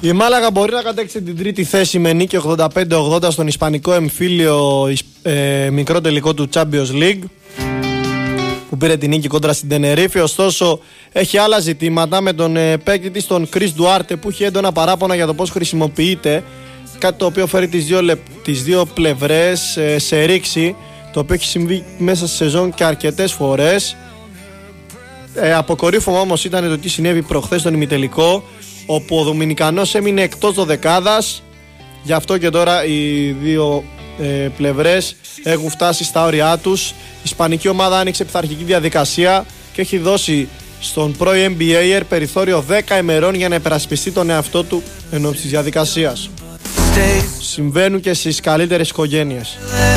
Η Μάλαγα μπορεί να κατέξει την τρίτη θέση με νίκη 85-80 στον ισπανικό εμφύλιο μικρό τελικό του Champions League, που πήρε την νίκη κόντρα στην Τενερίφη. Ωστόσο έχει άλλα ζητήματα με τον παίκτη της, τον Chris Duarte, που έχει έντονα παράπονα για το πώς χρησιμοποιείται, κάτι το οποίο φέρει τις δύο πλευρές σε ρήξη, το οποίο έχει συμβεί μέσα στη σεζόν και αρκετές φορές. Αποκορύφωμα όμως ήταν το τι συνέβη προχθές στον ημιτελικό, όπου ο Δομινικανός έμεινε εκτός δωδεκάδας. Γι' αυτό και τώρα οι δύο πλευρές έχουν φτάσει στα όρια τους. Η ισπανική ομάδα άνοιξε πειθαρχική διαδικασία και έχει δώσει στον πρώην NBA περιθώριο 10 ημερών για να υπερασπιστεί τον εαυτό του ενώπιση της διαδικασίας. Συμβαίνουν και στις καλύτερες οικογένειες.